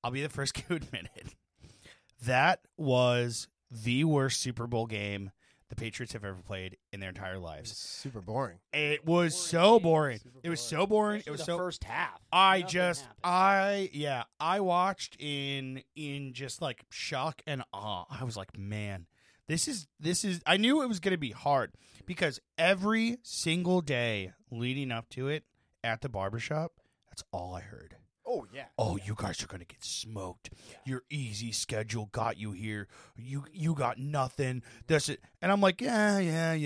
I'll be the first to admit it. That was the worst Super Bowl game the Patriots have ever played in their entire lives. Super boring. It was so boring. It was so boring. It was the so first half. I Nothing just happened. I watched in just like shock and awe. I was like, man, this is I knew it was going to be hard because every single day leading up to it at the barbershop, that's all I heard. Oh, yeah. Oh, you guys are going to get smoked. Your easy schedule got you here. You got nothing. That's it. And I'm like, yeah.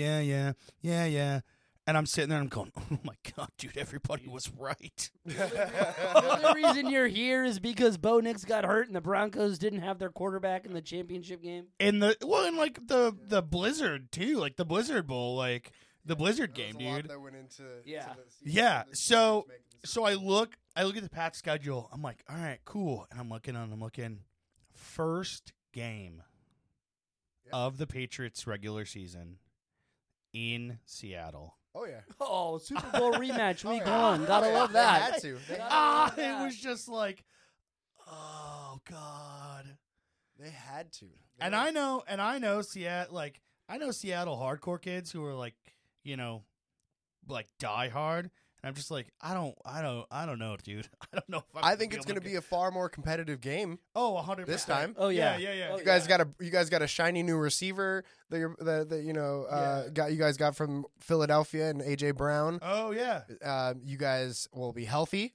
And I'm sitting there and I'm going, oh, my God, dude, everybody was right. The only reason you're here is because Bo Nix got hurt and the Broncos didn't have their quarterback in the championship game. And the Blizzard, too. Like, the Blizzard Bowl, like, the Blizzard game, dude. That went into Yeah. Yeah, so I look at the Pats schedule. I'm like, all right, cool. And I'm looking. First game of the Patriots regular season in Seattle. Oh, yeah. Oh, Super Bowl rematch week yeah. 1. Gotta love They that. had to. They It was just like, oh God. had to. And I know Seattle, like I know Seattle hardcore kids who are like, you know, like die hard. And I'm just like, I don't know, dude. I don't know if I think it's going to be a far more competitive game. 100% this time. Oh, yeah. Yeah. Oh, You guys got a shiny new receiver that you guys got from Philadelphia and AJ Brown. Oh yeah. You guys will be healthy.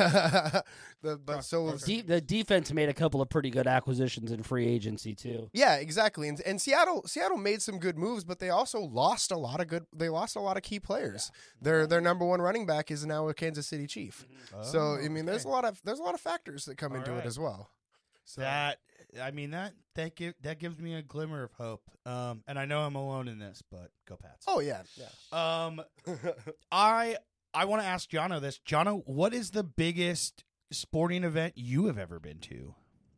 The defense made a couple of pretty good acquisitions in free agency too. Yeah, exactly. And Seattle made some good moves, but they also lost a lot of key players. Yeah. Their number one running back is now a Kansas City Chief. So I mean, there's a lot of factors that come into it as well. So That gives me a glimmer of hope. And I know I'm alone in this, but go Pats. Oh yeah. I want to ask Jono this. Jono, what is the biggest sporting event you have ever been to?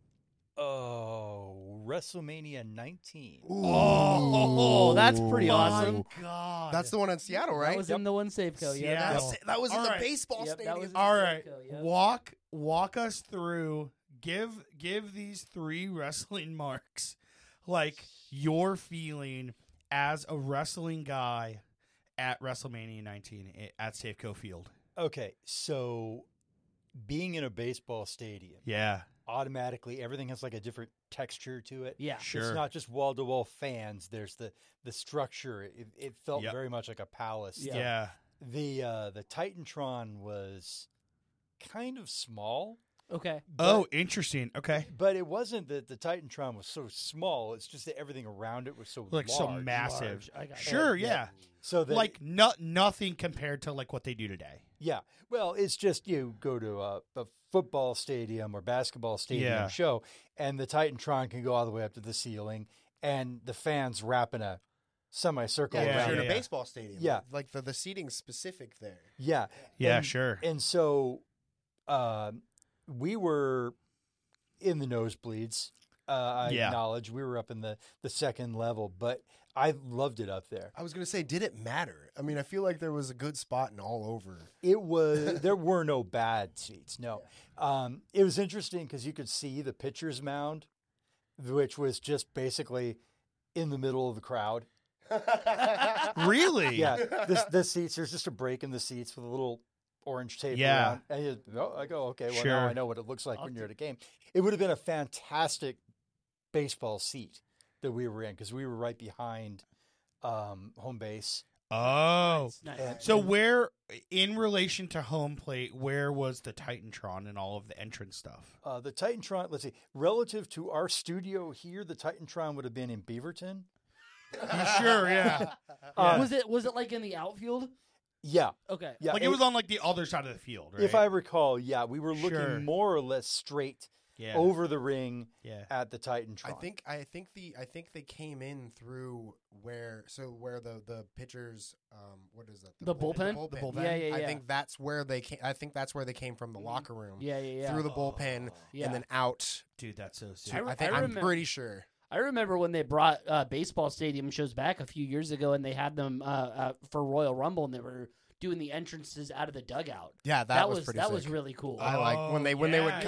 Oh, WrestleMania 19. Oh, that's pretty awesome. My God. That's the one in Seattle, right? That was in the one Safeco. Yeah. Seattle. That was in All the right. baseball Yep, that stadium. was in All right. Safeco, yep. Walk us through. Give these 3 wrestling marks like your feeling as a wrestling guy at WrestleMania 19 at Safeco Field. Okay, so being in a baseball stadium, Yeah. automatically everything has like a different texture to it. Yeah. Sure. It's not just wall-to-wall fans. There's the structure. It felt Yep. very much like a palace. Yeah. Yeah. The Titantron was kind of small. Okay. Oh, interesting. Okay. But it wasn't that the Titantron was so small. It's just that everything around it was so Like large. so massive. I got it. Sure, Yeah. yeah. So that Like nothing compared to like what they do today. yeah. Well, it's just you go to a football stadium or basketball stadium Yeah. show, and the Titantron can go all the way up to the ceiling, and the fans wrap in a semicircle Yeah, 'cause around you're in it. a baseball stadium. Yeah. Like the seating's specific there. Yeah. Yeah, And- sure. And so we were in the nosebleeds. I Yeah. acknowledge we were up in the second level, but I loved it up there. I was going to say, did it matter? I mean, I feel like there was a good spot and all over. It was there were no bad seats. No, it was interesting because you could see the pitcher's mound, which was just basically in the middle of the crowd. Really? Yeah, the seats. There's just a break in the seats with a little orange tape Yeah. around. And I go, okay, well Sure. now I know what it looks like when you're at a game. It would have been a fantastic baseball seat that we were in because we were right behind home base. Oh. Nice. So where, in relation to home plate, where was the Titantron and all of the entrance stuff? The Titantron, let's see, relative to our studio here, the Titantron would have been in Beaverton. Sure, yeah. Was it like in the outfield? Yeah. Okay. Yeah. Like it was on like the other side of the field, right? If I recall, yeah, we were looking Sure. more or less straight yeah. over the ring Yeah. at the Titantron. I think they came in through where the pitchers what is that The bullpen? the The bullpen. Yeah, yeah, I yeah. think that's where they came. I think that's where they came from the locker room. Yeah, yeah, yeah. Through the bullpen Yeah. and then out. Dude, that's so sick. I I'm remember- pretty sure. I remember when they brought baseball stadium shows back a few years ago, and they had them for Royal Rumble, and they were doing the entrances out of the dugout. Yeah, that was pretty that sick. was really cool. I like when they Oh, would yeah.